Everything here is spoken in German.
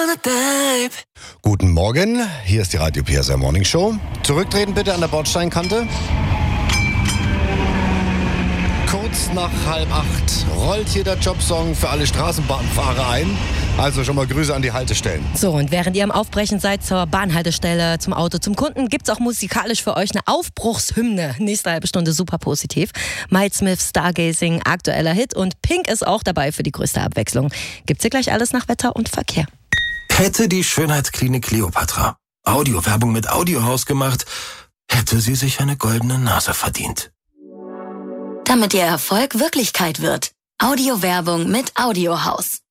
Guten Morgen, hier ist die Radio PSR Morning Show. Zurücktreten bitte an der Bordsteinkante. Kurz nach 7:30 rollt hier der Jobsong für alle Straßenbahnfahrer ein. Also schon mal Grüße an die Haltestellen. So, und während ihr am Aufbrechen seid zur Bahnhaltestelle, zum Auto, zum Kunden, gibt's auch musikalisch für euch eine Aufbruchshymne. Nächste halbe Stunde super positiv. Miles Smith, Stargazing, aktueller Hit und Pink ist auch dabei für die größte Abwechslung. Gibt's hier gleich alles nach Wetter und Verkehr. Hätte die Schönheitsklinik Kleopatra Audiowerbung mit Audiohaus gemacht, hätte sie sich eine goldene Nase verdient. Damit Ihr Erfolg Wirklichkeit wird. Audiowerbung mit Audiohaus.